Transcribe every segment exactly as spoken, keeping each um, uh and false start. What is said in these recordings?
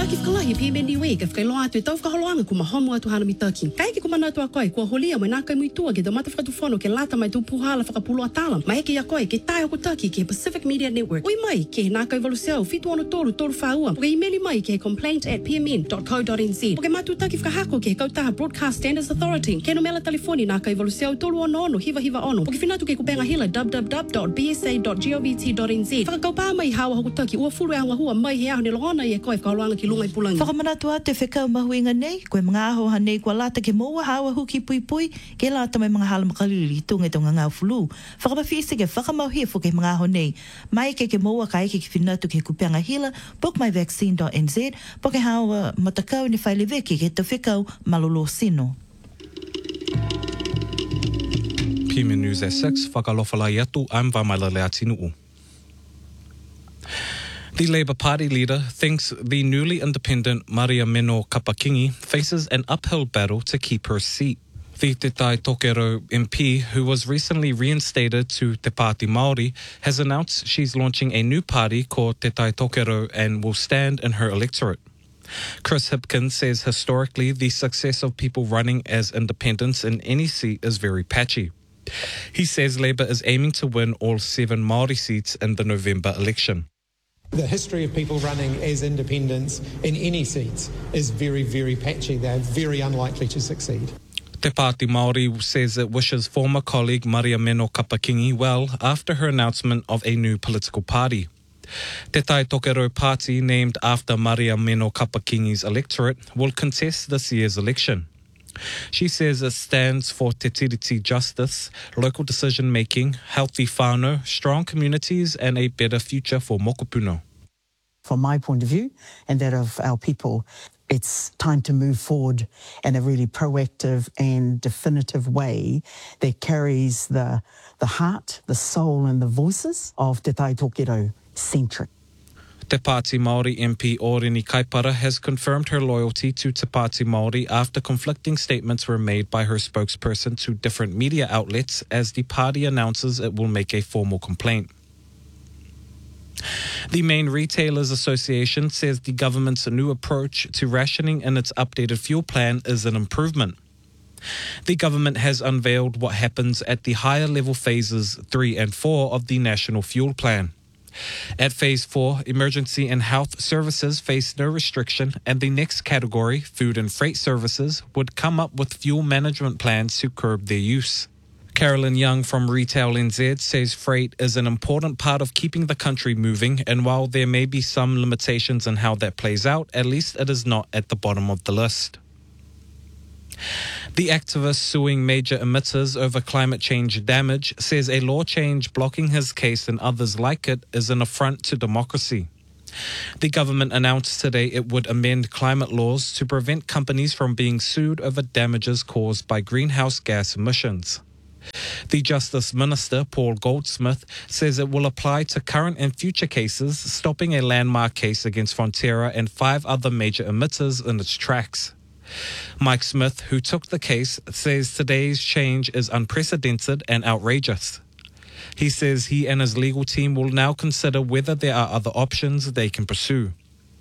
taki whakalahi pia mendi wei, ka whakailoa atu e tau whakaholoanga ku mahomu atu hana mitaki. Kai ki kumana atu a koe, kua holia mai nā kai muitua ke damata whakatufono ke lata mai tu puhala whakapulo atala. Mai eke a koe, ke tai oku taki ke Pacific Media Network. Ui mai, ke nā kai valusiau, fitu ono tolu, tolu whaua. Puke imeli mai ke complaint at p m n dot co dot n z. Puke matu taki whakahako ke kautaha Broadcast Standards Authority. Ke no mela telefoni nā kai valusiau tolu ono ono, hiva hiva ono. Puke finatu ke kupenga hila w w w dot b s a dot govt dot n z. Whakakaupā mai hawa hoku taki, ua furu e anga hua mai he aho ni longona i e koe whakaholoanga ki lunga i pulangi. Whakamanatu atu e whekau mahuinga nei, koe mga aho hanei kua lata ke moa hawa huki pui pui, ke lata mai mga hala makalili tunga i tonga ngau fulu. Whakamawhisi ke whakamauhia fu ke mga aho nei. Mai ke ke moa ka eke ki whinatu ke kupenga hila, book my vaccine dot n z, po ke hawa matakau ni whaile veki ke te whekau malolo sino. P M N News at six, whakalofalai atu, I'm Vamailale Atinu'u. The Labour Party leader thinks the newly independent Maria Meno Kapakingi faces an uphill battle to keep her seat. The Te Tai Tokero M P, who was recently reinstated to Te Pāti Māori, has announced she's launching a new party called Te Tai Tokero and will stand in her electorate. Chris Hipkins says historically the success of people running as independents in any seat is very patchy. He says Labour is aiming to win all seven Māori seats in the November election. The history of people running as independents in any seats is very, very patchy. They're very unlikely to succeed. Te Pāti Māori says it wishes former colleague Maria Meno Kapakingi well after her announcement of a new political party. Te Tai Tokero Party, named after Maria Meno Kapakingi's electorate, will contest this year's election. She says it stands for Te Tiriti justice, local decision-making, healthy whānau, strong communities and a better future for Mokopuno. From my point of view and that of our people, it's time to move forward in a really proactive and definitive way that carries the, the heart, the soul and the voices of Te Tai Tokero centric. Te Pāti Māori M P Orini Kaipara has confirmed her loyalty to Te Pāti Māori after conflicting statements were made by her spokesperson to different media outlets as the party announces it will make a formal complaint. The Main Retailers Association says the government's new approach to rationing in its updated fuel plan is an improvement. The government has unveiled what happens at the higher level phases three and four of the National Fuel Plan. At Phase four, emergency and health services face no restriction, and the next category, food and freight services, would come up with fuel management plans to curb their use. Carolyn Young from Retail N Z says freight is an important part of keeping the country moving, and while there may be some limitations in how that plays out, at least it is not at the bottom of the list. The activist suing major emitters over climate change damage says a law change blocking his case and others like it is an affront to democracy. The government announced today it would amend climate laws to prevent companies from being sued over damages caused by greenhouse gas emissions. The Justice Minister, Paul Goldsmith, says it will apply to current and future cases, stopping a landmark case against Fonterra and five other major emitters in its tracks. Mike Smith, who took the case, says today's change is unprecedented and outrageous. He says he and his legal team will now consider whether there are other options they can pursue.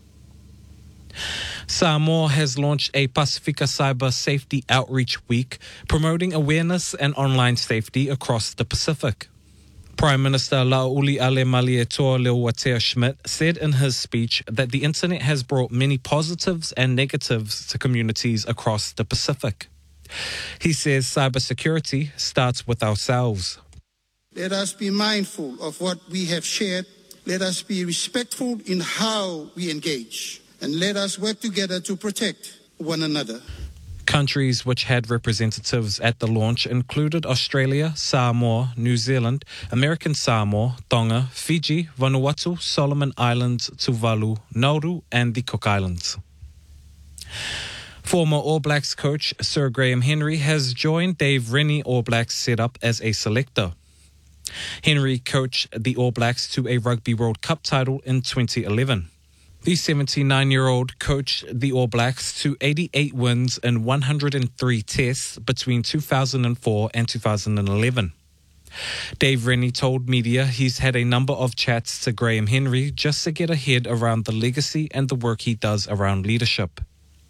Samoa has launched a Pasifika Cyber Safety Outreach Week, promoting awareness and online safety across the Pacific. Prime Minister Lauli Ale Malietoa Leowatea Schmidt said in his speech that the internet has brought many positives and negatives to communities across the Pacific. He says cybersecurity starts with ourselves. Let us be mindful of what we have shared. Let us be respectful in how we engage. And let us work together to protect one another. Countries which had representatives at the launch included Australia, Samoa, New Zealand, American Samoa, Tonga, Fiji, Vanuatu, Solomon Islands, Tuvalu, Nauru and the Cook Islands. Former All Blacks coach Sir Graham Henry has joined Dave Rennie All Blacks setup as a selector. Henry coached the All Blacks to a Rugby World Cup title in twenty eleven. The seventy-nine-year-old coached the All Blacks to eighty-eight wins in one hundred three tests between two thousand four and two thousand eleven. Dave Rennie told media he's had a number of chats to Graham Henry just to get a head around the legacy and the work he does around leadership.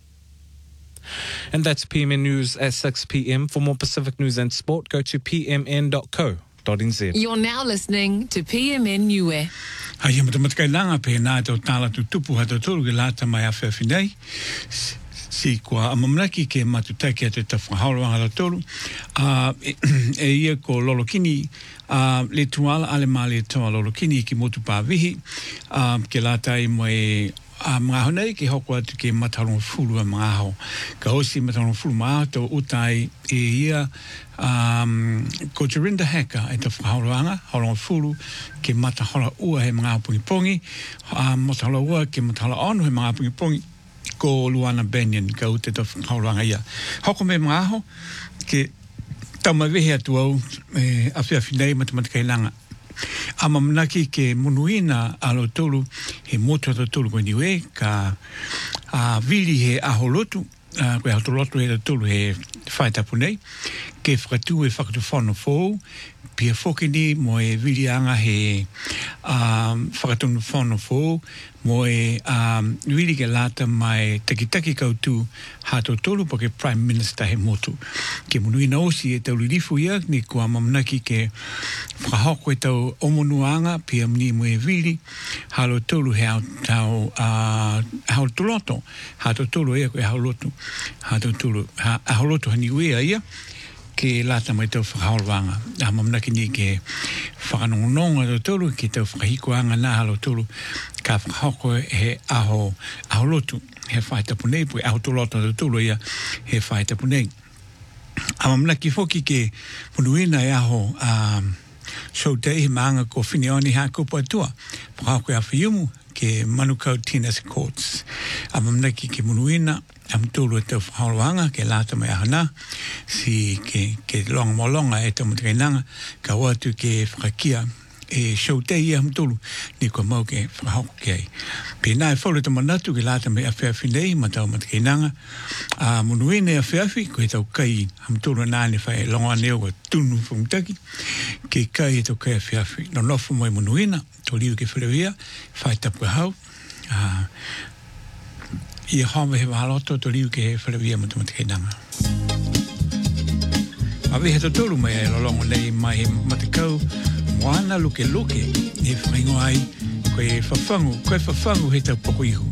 And that's P M N News at six p.m. For more Pacific news and sport, go to p m n dot co dot n z. You're now listening to P M N Niue. Hai ia matamatai langa pe nā tau tāla tu tupu hata tolu ke lata mai a whiawhinei. Si kua amamnaki ke matutai ke te tawhakahauranga la tolu. Uh, e ia ko lolokini uh, le tuala ale mā le toa lolokini ki motu pāwihi. Uh, ke lata i moe a uh, mga honei ke hoko atu ke matarong fulu a mga ho. Ka hosi matarong fulu mga tau utai e ia um, ko Jarinda Hacker e ta whakahauranga, haurong fulu ke matahala ua he mga pungi pongi, uh, matahala ua ke matahala onu he mga pungi pongi, ko Luana Benyon ka ute ta whakahauranga ia. Hoko me mga ho ke taumawehe atu au e, a whiawhinei matamatikai langa. A mamanaki ke munuina alo tolu he moto alo tolu koe niwe ka a vili he aholotu uh, koe hatolotu he tolu he whaitapu nei ke whakatu e whakatu whano fōu pia whokini mo e vili anga he um, whakatunu whano fōu mo e um, vili ke lata mai takitaki kautu hato tolu pa ke Prime Minister he motu ke munuina osi e tau lirifu ia ni kua mamanaki ke whakahoko e tau omonuanga pia mni mo e vili halo tolu he au tau uh, hao toloto hato tolu ea koe hao lotu hato tolu ha, hao lotu hani uea ia ke lata mai tau whakahauranga. A mamanaki ni ke whakanongononga tau tolu ke tau whakahikoanga nā halo tolu ka whakahoko he aho, aho lotu he whaitapu nei pui aho toloto tau tolu ia he whaitapu nei. A mamanaki whoki ke munuina e aho um, so tei he maanga ko whinioni ha kupa atua whakahoko e a whiumu ke Manukau Tennis Courts. A mamanaki ke munuina am tolu e tau whakahauranga ke lata mai ahana si ke, ke longa molonga e tau mutakainanga ka watu ke whakakia e shoutei ia am tolu ni kua mau ke whakahoko ke ai. Pēnā e whaure ta manatu ke lata mai a whiawhinei ma tau mutakainanga a munuine a whiawhi ko e tau kai am tolu nāne whae longa neo ka tunu whumtaki ke kai e tau kai a whiawhi no nofu mai munuina to liu ke whirewia whae tapu hau a ia hawe he wahaloto to liu ke he whalewia matamatakinanga. Awe he to tolu mai e lolongo nei mai he matakau moana luke luke e whaingo ai koe whawhangu, koe whawhangu he tau poko ihu.